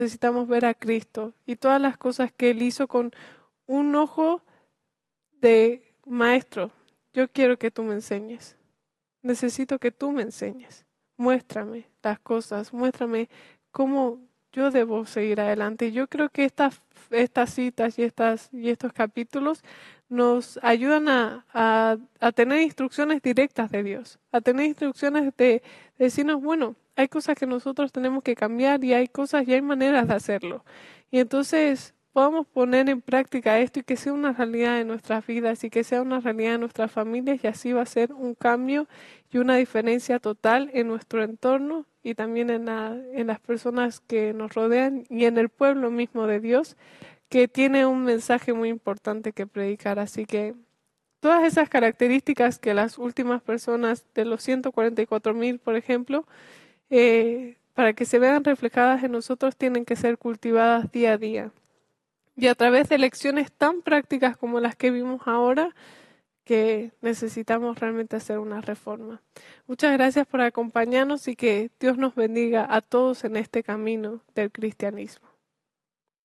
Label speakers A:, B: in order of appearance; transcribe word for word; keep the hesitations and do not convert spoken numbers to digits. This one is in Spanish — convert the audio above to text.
A: necesitamos ver a Cristo y todas las cosas que Él hizo con un ojo de maestro. Yo quiero que tú me enseñes. Necesito que tú me enseñes. Muéstrame las cosas, muéstrame cómo yo debo seguir adelante. Y yo creo que estas, estas citas y, estas, y estos capítulos nos ayudan a, a, a tener instrucciones directas de Dios, a tener instrucciones de, de decirnos, bueno, hay cosas que nosotros tenemos que cambiar y hay cosas y hay maneras de hacerlo. Y entonces podamos poner en práctica esto y que sea una realidad en nuestras vidas y que sea una realidad en nuestras familias y así va a ser un cambio y una diferencia total en nuestro entorno y también en, la, en las personas que nos rodean y en el pueblo mismo de Dios, que tiene un mensaje muy importante que predicar. Así que todas esas características que las últimas personas de los ciento cuarenta y cuatro mil, por ejemplo, eh, para que se vean reflejadas en nosotros, tienen que ser cultivadas día a día. Y a través de lecciones tan prácticas como las que vimos ahora, que necesitamos realmente hacer una reforma. Muchas gracias por acompañarnos y que Dios nos bendiga a todos en este camino del cristianismo.